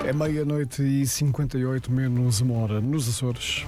É meia-noite e 58 menos uma hora nos Açores.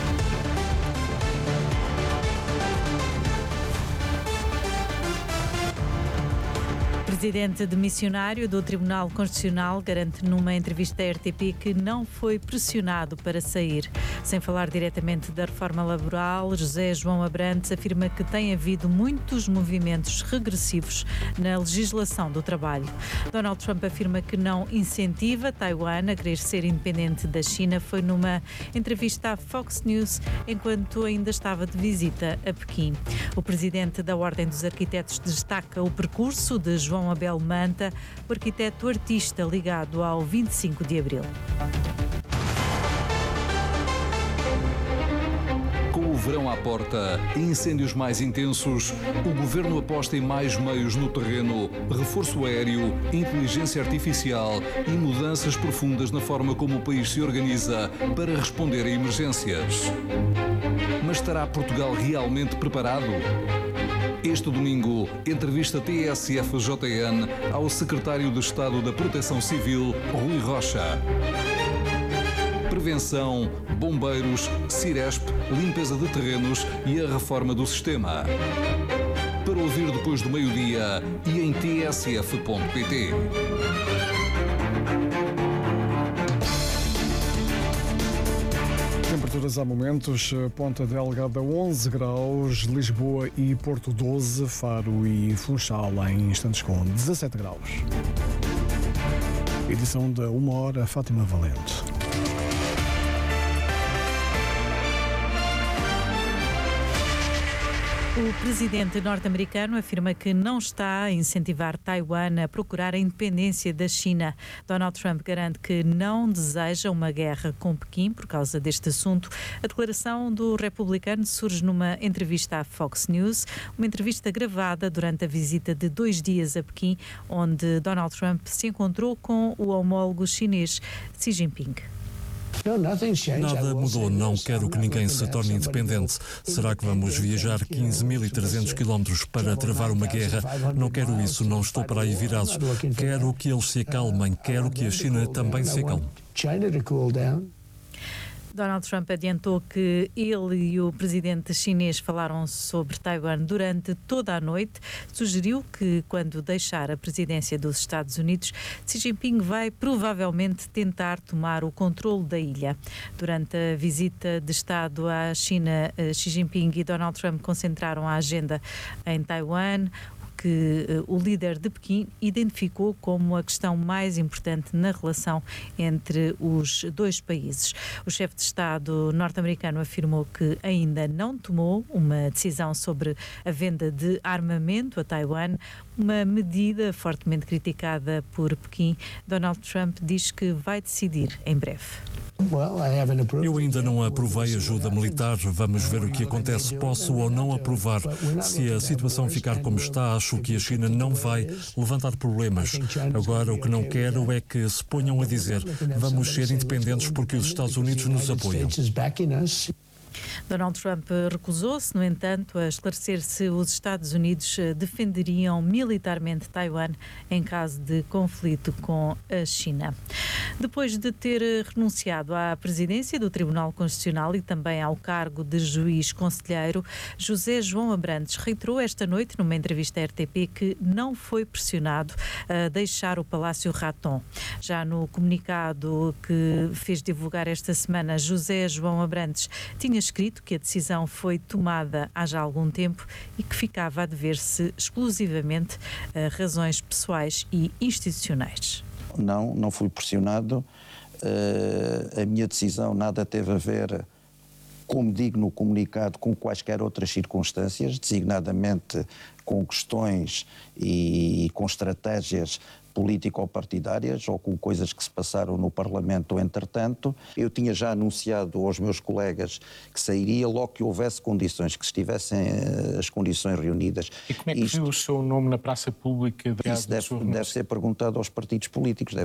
O presidente demissionário do Tribunal Constitucional garante numa entrevista à RTP que não foi pressionado para sair. Sem falar diretamente da reforma laboral, José João Abrantes afirma que tem havido muitos movimentos regressivos na legislação do trabalho. Donald Trump afirma que não incentiva Taiwan a querer ser independente da China. Foi numa entrevista à Fox News enquanto ainda estava de visita a Pequim. O presidente da Ordem dos Arquitetos destaca o percurso de João Abel Manta, o arquiteto artista ligado ao 25 de Abril. Com o verão à porta e incêndios mais intensos, o Governo aposta em mais meios no terreno, reforço aéreo, inteligência artificial e mudanças profundas na forma como o país se organiza para responder a emergências. Mas estará Portugal realmente preparado? Este domingo, entrevista TSF-JN ao Secretário de Estado da Proteção Civil, Rui Rocha. Prevenção, bombeiros, Ciresp, limpeza de terrenos e a reforma do sistema. Para ouvir depois do meio-dia e em tsf.pt. Temperaturas há momentos, Ponta Delgada 11 graus, Lisboa e Porto 12, Faro e Funchal em instantes com 17 graus. Edição da 1 hora, Fátima Valente. O presidente norte-americano afirma que não está a incentivar Taiwan a procurar a independência da China. Donald Trump garante que não deseja uma guerra com Pequim por causa deste assunto. A declaração do republicano surge numa entrevista à Fox News, uma entrevista gravada durante a visita de 2 dias a Pequim, onde Donald Trump se encontrou com o homólogo chinês Xi Jinping. Nada mudou, não quero que ninguém se torne independente. Será que vamos viajar 15.300 quilómetros para travar uma guerra? Não quero isso, não estou para aí virado. Quero que eles se acalmem, quero que a China também se acalme. Donald Trump adiantou que ele e o presidente chinês falaram sobre Taiwan durante toda a noite. Sugeriu que, quando deixar a presidência dos Estados Unidos, Xi Jinping vai provavelmente tentar tomar o controle da ilha. Durante a visita de Estado à China, Xi Jinping e Donald Trump concentraram a agenda em Taiwan, que o líder de Pequim identificou como a questão mais importante na relação entre os dois países. O chefe de Estado norte-americano afirmou que ainda não tomou uma decisão sobre a venda de armamento a Taiwan, uma medida fortemente criticada por Pequim. Donald Trump diz que vai decidir em breve. Eu ainda não aprovei ajuda militar, vamos ver o que acontece. Posso ou não aprovar. Se a situação ficar como está, acho que a China não vai levantar problemas. Agora, o que não quero é que se ponham a dizer vamos ser independentes porque os Estados Unidos nos apoiam. Donald Trump recusou-se, no entanto, a esclarecer se os Estados Unidos defenderiam militarmente Taiwan em caso de conflito com a China. Depois de ter renunciado à presidência do Tribunal Constitucional e também ao cargo de juiz conselheiro, José João Abrantes reiterou esta noite, numa entrevista à RTP, que não foi pressionado a deixar o Palácio Raton. Já no comunicado que fez divulgar esta semana, José João Abrantes tinha escrito que a decisão foi tomada há já algum tempo e que ficava a dever-se exclusivamente a razões pessoais e institucionais. Não fui pressionado. A minha decisão nada teve a ver, como digo no comunicado, com quaisquer outras circunstâncias, designadamente com questões e com estratégias político-partidárias ou com coisas que se passaram no Parlamento entretanto. Eu tinha já anunciado aos meus colegas que sairia logo que houvesse condições, que estivessem as condições reunidas. E como é que viu o seu nome na praça pública? Isso deve ser perguntado aos partidos políticos.